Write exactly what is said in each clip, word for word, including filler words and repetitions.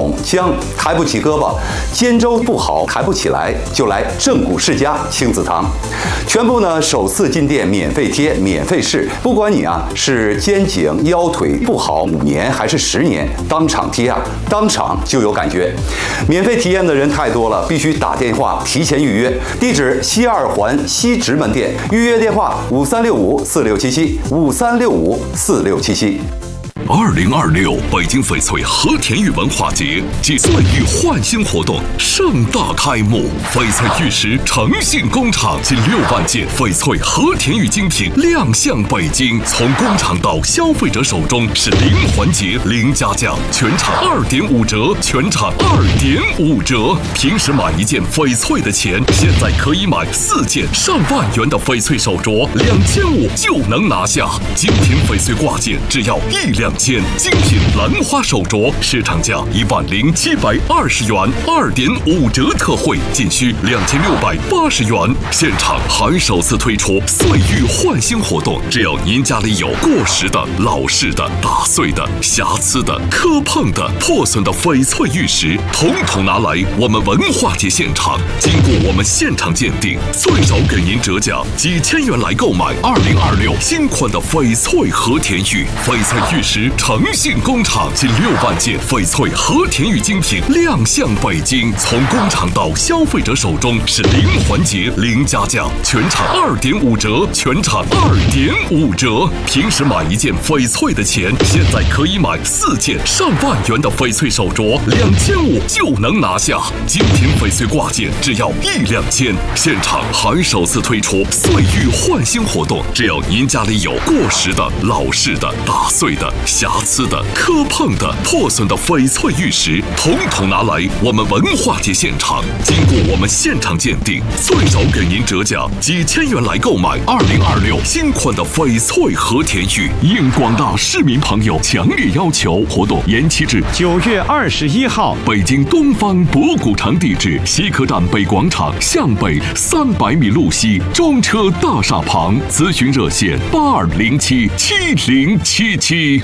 痛、僵，抬不起胳膊，肩周不好，抬不起来，就来正骨世家亲子堂，全部呢首次进店免费贴、免费试，不管你啊是肩颈、腰腿不好五年还是十年，当场贴啊，当场就有感觉。免费体验的人太多了，必须打电话提前预约。地址西二环西直门店，预约电话五三六五四六七七五三六五四六七七。 二零二六北京翡翠和田玉文化节暨岁玉焕新活动盛大开幕，翡翠玉石诚信工厂近六万件翡翠和田玉精品亮相北京，从工厂到消费者手中是零环节、零加价，全场二点五折，全场二点五折。平时买一件翡翠的钱，现在可以买四件上万元的翡翠手镯，两千五就能拿下。精品翡翠挂件只要一两。件精品兰花手镯市场价一万零七百二十元，二点五折特惠，仅需两千六百八十元。现场还首次推出岁玉焕新活动，只要您家里有过时的、老式的、打碎的、瑕疵的、磕碰的、破损的翡翠玉石，统统拿来我们文化节现场，经过我们现场鉴定，最少给您折价几千元来购买二零二六新款的翡翠和田玉。翡翠玉石诚信工厂近六万件翡翠和田玉精品亮相北京，从工厂到消费者手中是零环节、零加价，全场二点五折，全场二点五折。平时买一件翡翠的钱，现在可以买四件上万元的翡翠手镯，两千五就能拿下。精品翡翠挂件只要一两千。现场还首次推出岁玉焕新活动，只要您家里有过时的、老式的、打碎的、瑕疵的、磕碰的、破损的翡翠玉石，统统拿来我们文化节现场，经过我们现场鉴定，最少给您折价几千元来购买二零二六新款的翡翠和田玉。应广大市民朋友强烈要求，活动延期至九月二十一号。 北京东方博古城地址：西客站北广场向北三百米路西中车大厦旁。咨询热线：八二零七七零七七。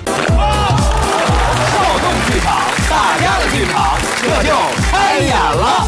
少动剧场，大家的剧场，这就开演了。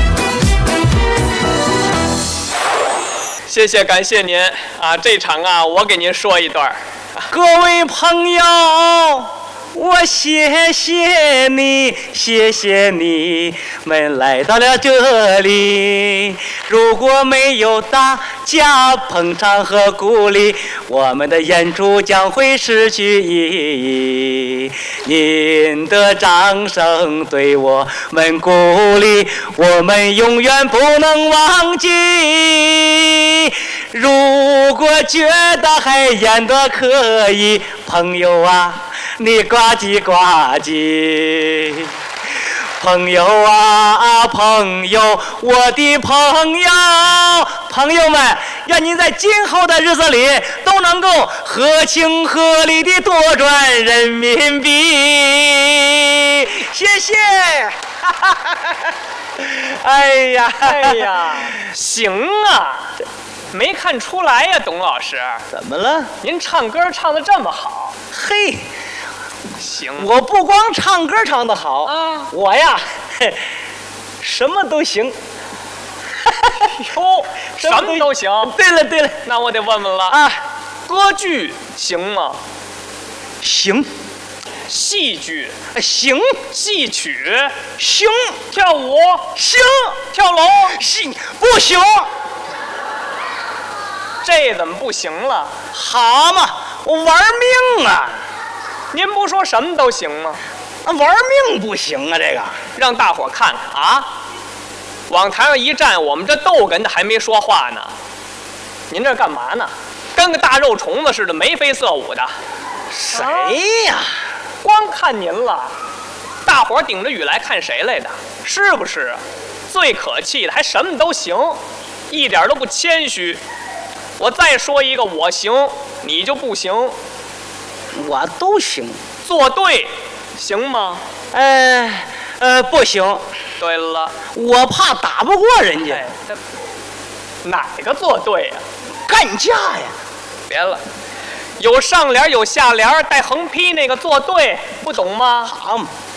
谢谢，感谢您啊！这场啊，我给您说一段。 各位朋友，我谢谢你，谢谢你们来到了这里。如果没有大家捧场和鼓励，我们的演出将会失去意义。您的掌声对我们鼓励，我们永远不能忘记。如果觉得还演得可以，朋友啊，你呱唧呱唧。朋友啊，朋友，我的朋友，朋友们，愿您在今后的日子里都能够合情合理的多赚人民币。谢谢。哎呀， 哎呀，行啊，没看出来呀，董老师。 怎么了？ 您唱歌唱得这么好。 嘿。 行， 我不光唱歌唱得好啊， 我呀，什么都行。 哟，什么都行。 对了对了， 那我得问问了啊， 歌剧行吗？ 行。 戏剧行。 戏曲行。 跳舞行。 跳楼行不行？ 这怎么不行了？ 好嘛，我玩命啊！ 您不说什么都行吗？ 玩命不行啊！这个让大伙看看啊！往台上一站，我们这逗哏的还没说话呢。您这干嘛呢？跟个大肉虫子似的，眉飞色舞的。 谁呀？ 光看您了，大伙顶着雨来看谁来的？是不是？最可气的还什么都行，一点都不谦虚。我再说一个，我行，你就不行。 我都行， 作对，行吗？ 呃呃，不行。 对了， 我怕打不过人家。 哎、哪个作对呀、啊？ 干架呀！ 别了，有上联有下联，带横批那个作对，不懂吗？ 好嘛，